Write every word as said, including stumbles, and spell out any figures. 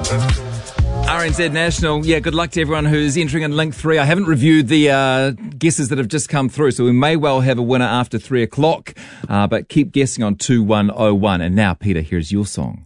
R N Z National, yeah, good luck to everyone who's entering in link three. I haven't reviewed the uh, guesses that have just come through, so we may well have a winner after three o'clock, uh, but keep guessing on two one oh one. And now, Peter, here's your song.